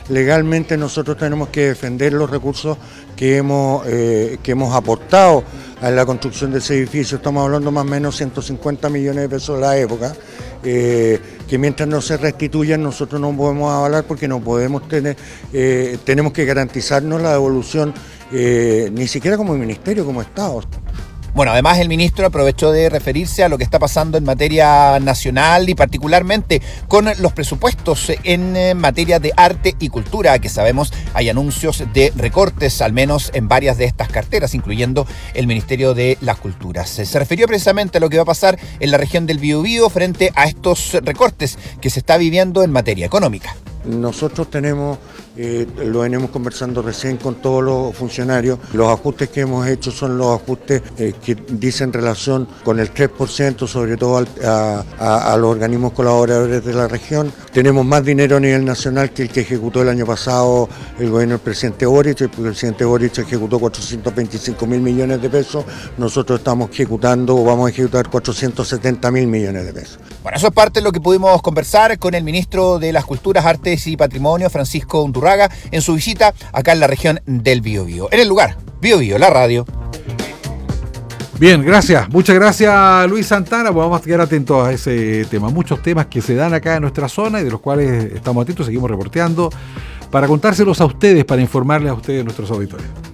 legalmente nosotros tenemos que defender los recursos que hemos aportado a la construcción de ese edificio. Estamos hablando más o menos 150 millones de pesos de la época, que mientras no se restituyan nosotros no podemos avalar porque no podemos tener, tenemos que garantizarnos la devolución, ni siquiera como ministerio, como Estado. Bueno, además el ministro aprovechó de referirse a lo que está pasando en materia nacional y particularmente con los presupuestos en materia de arte y cultura, que sabemos hay anuncios de recortes, al menos en varias de estas carteras, incluyendo el Ministerio de las Culturas. Se refirió precisamente a lo que va a pasar en la región del Biobío frente a estos recortes que se está viviendo en materia económica. Nosotros tenemos, lo venimos conversando recién con todos los funcionarios, los ajustes que hemos hecho son los ajustes que dicen relación con el 3%, sobre todo a los organismos colaboradores de la región. Tenemos más dinero a nivel nacional que el que ejecutó el año pasado el gobierno del presidente Boric. El presidente Boric ejecutó 425.000 millones de pesos, nosotros estamos ejecutando o vamos a ejecutar 470.000 millones de pesos. Bueno, eso es parte de lo que pudimos conversar con el ministro de las Culturas, Artes y Patrimonio, Francisco Undurraga, en su visita acá en la región del Biobío. En el lugar, Biobío, la radio. Bien, gracias. Muchas gracias, Luis Santana. Pues vamos a quedar atentos a ese tema. Muchos temas que se dan acá en nuestra zona y de los cuales estamos atentos, seguimos reporteando para contárselos a ustedes, para informarles a ustedes, nuestros auditores.